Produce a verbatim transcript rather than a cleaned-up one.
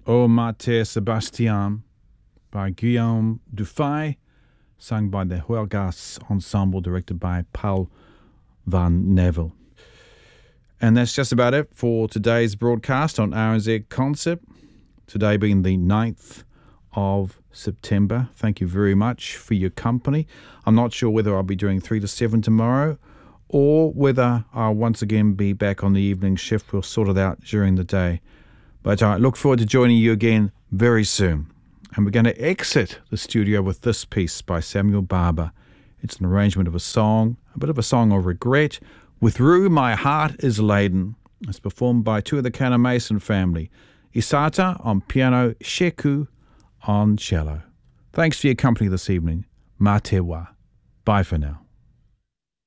O Mate Sébastien by Guillaume Dufay, sung by the Huelgas Ensemble, directed by Paul Van Neville. And that's just about it for today's broadcast on R N Z Concept. Today being the ninth of September. Thank you very much for your company. I'm not sure whether I'll be doing three to seven tomorrow or whether I'll once again be back on the evening shift. We'll sort it out during the day. But I look forward to joining you again very soon. And we're going to exit the studio with this piece by Samuel Barber. It's an arrangement of a song, a bit of a song of regret. With Rue, My Heart is Laden. It's performed by two of the Canna Mason family. Isata on piano, Sheku on cello. Thanks for your company this evening. Matewa. Bye for now.